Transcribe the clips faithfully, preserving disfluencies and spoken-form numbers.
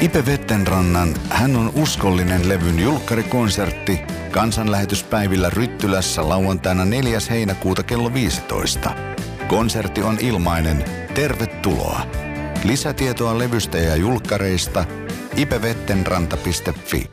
Ipe Vettenrannan Hän on uskollinen levyn julkkarikonsertti kansanlähetyspäivillä Ryttylässä lauantaina neljäs heinäkuuta kello viisitoista. Konsertti on ilmainen. Tervetuloa. Lisätietoa levystä ja julkkareista ipevettenranta piste fi.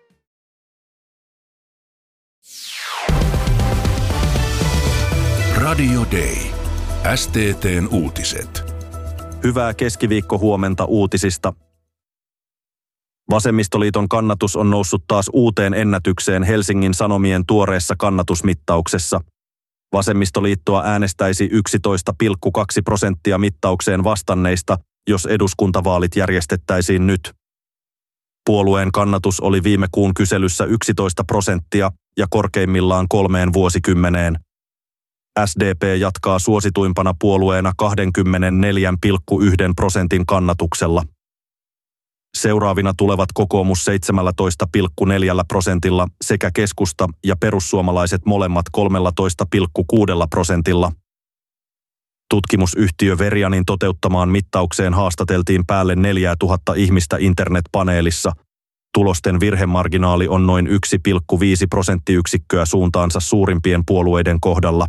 Radio Day. S T T:n uutiset. Hyvää keskiviikkohuomenta uutisista. Vasemmistoliiton kannatus on noussut taas uuteen ennätykseen Helsingin Sanomien tuoreessa kannatusmittauksessa. Vasemmistoliittoa äänestäisi yksitoista pilkku kaksi prosenttia mittaukseen vastanneista, jos eduskuntavaalit järjestettäisiin nyt. Puolueen kannatus oli viime kuun kyselyssä yksitoista prosenttia ja korkeimmillaan kolmeen vuosikymmeneen. S D P jatkaa suosituimpana puolueena kaksikymmentäneljä pilkku yksi prosentin kannatuksella. Seuraavina tulevat kokoomus seitsemäntoista pilkku neljä prosentilla sekä keskusta ja perussuomalaiset molemmat kolmetoista pilkku kuusi prosentilla. Tutkimusyhtiö Verianin toteuttamaan mittaukseen haastateltiin päälle neljätuhatta ihmistä internetpaneelissa. Tulosten virhemarginaali on noin yksi pilkku viisi prosenttiyksikköä suuntaansa suurimpien puolueiden kohdalla.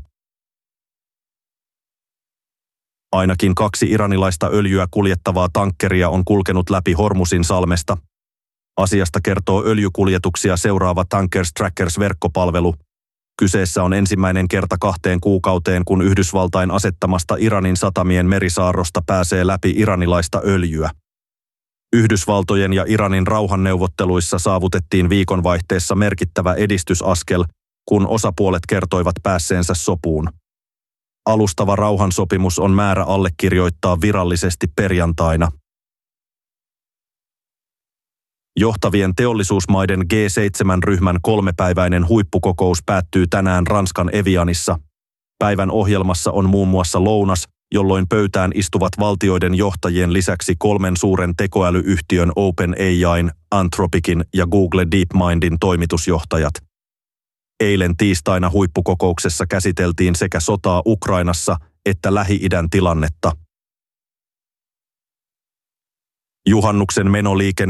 Ainakin kaksi iranilaista öljyä kuljettavaa tankkeria on kulkenut läpi Hormuzin salmesta. Asiasta kertoo öljykuljetuksia seuraava Tankers Trackers-verkkopalvelu. Kyseessä on ensimmäinen kerta kahteen kuukauteen, kun Yhdysvaltain asettamasta Iranin satamien merisaarrosta pääsee läpi iranilaista öljyä. Yhdysvaltojen ja Iranin rauhanneuvotteluissa saavutettiin viikonvaihteessa merkittävä edistysaskel, kun osapuolet kertoivat päässeensä sopuun. Alustava rauhansopimus on määrä allekirjoittaa virallisesti perjantaina. Johtavien teollisuusmaiden G seitsemän-ryhmän kolmepäiväinen huippukokous päättyy tänään Ranskan Evianissa. Päivän ohjelmassa on muun muassa lounas, jolloin pöytään istuvat valtioiden johtajien lisäksi kolmen suuren tekoälyyhtiön OpenAI:n, Anthropicin ja Google DeepMindin toimitusjohtajat. Eilen tiistaina huippukokouksessa käsiteltiin sekä sotaa Ukrainassa että Lähi-idän tilannetta. Juhannuksen menoliikenne